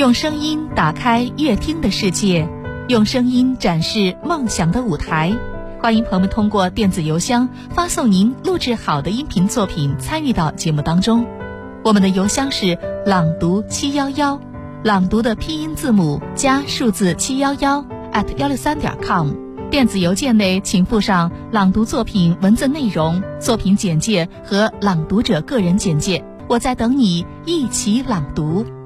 用声音打开乐听的世界，用声音展示梦想的舞台。欢迎朋友们通过电子邮箱发送您录制好的音频作品参与到节目当中。我们的邮箱是朗读711，朗读的拼音字母加数字711@163.com。电子邮件内请附上朗读作品文字内容、作品简介和朗读者个人简介。我在等你一起朗读。